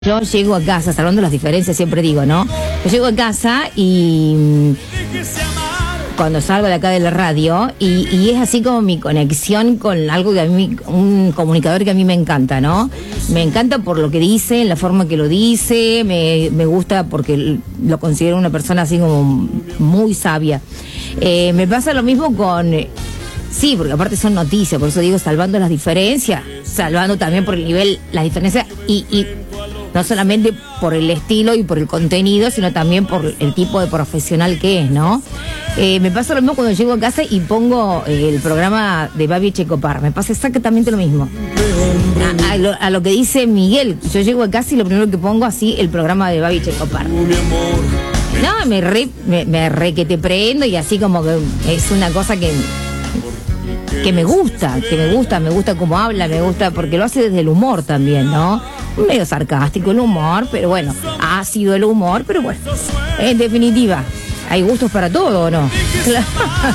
Yo llego a casa, salvando las diferencias, siempre digo, ¿no? Yo llego a casa y cuando salgo de acá de la radio y es así como mi conexión con algo que a mí, un comunicador que a mí me encanta, ¿no? Me encanta por lo que dice, la forma que lo dice, me gusta porque lo considero una persona así como muy sabia. Me pasa lo mismo con... Sí, porque aparte son noticias, por eso digo salvando las diferencias, salvando también por el nivel, las diferencias y no solamente por el estilo y por el contenido, sino también por el tipo de profesional que es, ¿no? Me pasa lo mismo cuando llego a casa y pongo el programa de Babi Echecopar. Me pasa exactamente lo mismo. A lo que dice Miguel, yo llego a casa y lo primero que pongo así el programa de Babi Echecopar. No, me que te prendo y así como que es una cosa que me gusta cómo habla, me gusta porque lo hace desde el humor también, ¿no? Medio sarcástico el humor, pero bueno, ácido el humor, pero bueno, en definitiva, hay gustos para todo, ¿o no?